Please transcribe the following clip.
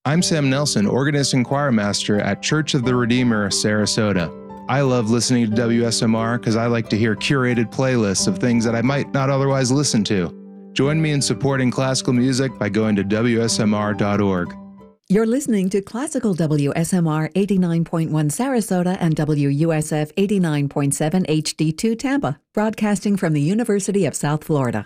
I'm Sam Nelson, organist and choir master at Church of the Redeemer, Sarasota. I love listening to WSMR because I like to hear curated playlists of things that I might not otherwise listen to. Join me in supporting classical music by going to WSMR.org. You're listening to Classical WSMR 89.1 Sarasota and WUSF 89.7 HD2 Tampa, broadcasting from the University of South Florida.